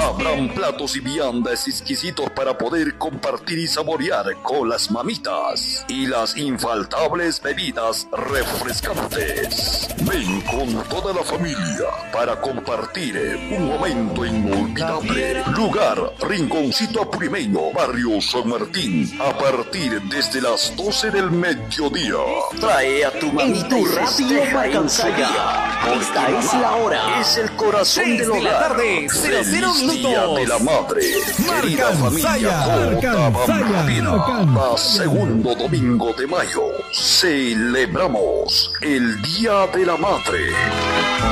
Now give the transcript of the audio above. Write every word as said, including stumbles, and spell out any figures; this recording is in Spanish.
Habrán platos y viandas exquisitos para poder compartir y saborear con las mamitas. Y las infaltables bebidas refrescantes. Ven con toda la familia para compartir un momento inolvidable. Lugar, Rinconcito Apurimeño, Barrio San Martín. A partir desde las doce del mediodía. Trae a tu mamita en tu radio Marcansaya. Esta es la hora. Es el corazón del hogar. De la tarde, cero cero Feliz Día minutos. de la Madre. Querida familia Cota, segundo domingo de mayo. Celebramos el Día de la Madre.